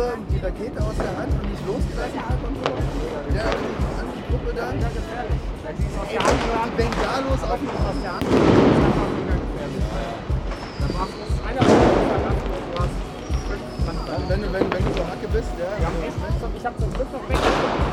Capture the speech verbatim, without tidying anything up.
die Rakete aus der Hand und nicht losgelassen hat und so. Ja, an die Gruppe dann. Ja, gefährlich. Weil die ist aus Ey, der Hand die Bengalos auf dem aus der Hand ist einfach mega gefährlich. Da brauchst du einer von den Verlassen und du hast fünf. Also wenn du, wenn, wenn du so Hacke bist, ja. Ich hab zum Glück noch weggeguckt.